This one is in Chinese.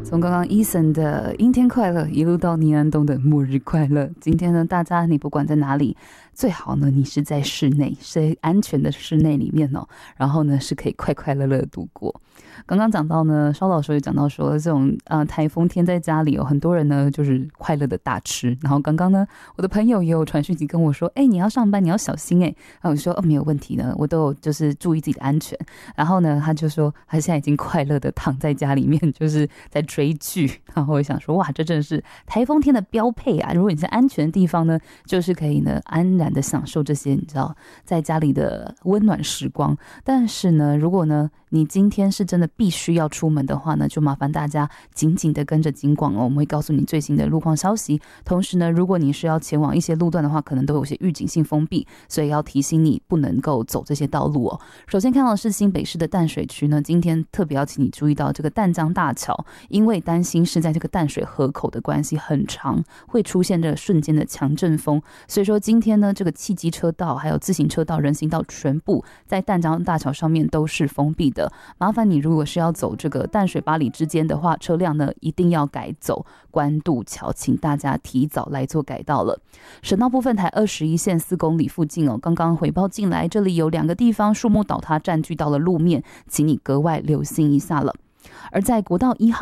从刚刚 Eason 的阴天快乐一路到倪安东的末日快乐，今天呢，大家你不管在哪里，最好呢你是在室内，是安全的室内里面哦，然后呢是可以快快乐乐的度过。刚刚讲到呢，稍早时候也讲到说，这种台风天在家里有很多人呢就是快乐的大吃。然后刚刚呢，我的朋友也有传讯息跟我说，你要上班你要小心然后我说没有问题呢，我都有就是注意自己的安全。然后呢，他就说他现在已经快乐的躺在家里面，就是在追剧。然后我想说，哇，这真的是台风天的标配啊！如果你在安全的地方呢，就是可以呢安然的享受这些你知道在家里的温暖时光。但是呢，如果呢你今天是真的必须要出门的话呢，就麻烦大家紧紧的跟着警广哦，我们会告诉你最新的路况消息。同时呢，如果你是要前往一些路段的话，可能都有些预警性封闭，所以要提醒你不能够走这些道路哦。首先看到的是新北市的淡水区呢，今天特别要请你注意到这个淡江大桥，因为担心是在这个淡水河口的关系很长，会出现这瞬间的强阵风，所以说今天呢，这个汽机车道还有自行车道、人行道全部在淡江大桥上面都是封闭的。麻烦你如果是要走这个淡水八里之间的话，车辆呢一定要改走关渡桥，请大家提早来做改道了。省道部分台21线4公里附近哦，刚刚回报进来，这里有2个地方树木倒塌占据到了路面，请你格外留心一下了。而在国道1号